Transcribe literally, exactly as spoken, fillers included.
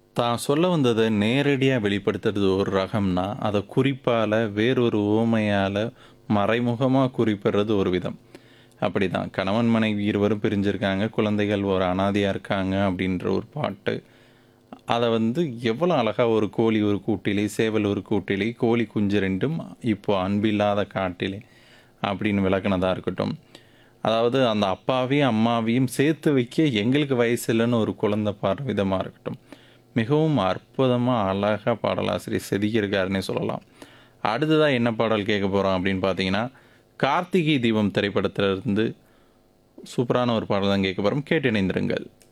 தான் சொல்ல வந்தத நேரடியா வெளிப்படுத்துறது ஒரு ரகம்னா, அத குறிப்பால, வேறொரு உவமையால, மறைமுகமா குறிப்பிடுறது ஒரு விதம். அப்படிதான். கணவன், மனைவி இருவரும் பிரிஞ்சிருக்காங்க. குழந்தைகள் ஒரு அனாதையா இருக்காங்க அப்படின்ற ஒரு பாட்டு. அத வந்து எவ்வளோ அழகா ஒரு கோழி ஒரு கூட்டிலே, சேவல் ஒரு கூட்டிலே, கோழி குஞ்சு ரெண்டும் இப்போ அன்பில்லாத காட்டிலே அப்படின்னு விளக்குனதா இருக்கட்டும். அதாவது அந்த அப்பாவையும், அம்மாவையும் சேர்த்து வைக்க எங்களுக்கு வயசு இல்லன்னு ஒரு குழந்தை பாடுற விதமா இருக்கட்டும். மிகவும் அற்புதமா, அழகா பாடலாசிரியர் செதுக்கியிருக்காருன்னே சொல்லலாம். அடுத்ததா என்ன பாடல் கேட்க போறோம் அப்படின்னு பார்த்தீங்கன்னா, கார்த்திகை தீபம் திரைப்படத்திலிருந்து சூப்பரான ஒரு பாடல் தான் கேட்க போறோம். கேட்டு இணைந்திருங்கள்.